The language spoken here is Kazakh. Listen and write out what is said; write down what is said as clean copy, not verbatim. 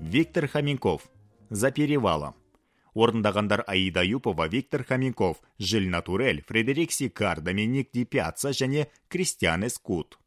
Виктор Хоменков, «За перевалом». Орындағандар Аида Юпова, Виктор Хоменков, Жиль Натурель, Фредерик Сикар, Доминик Ди Пьяцца және Кристиан Эскут.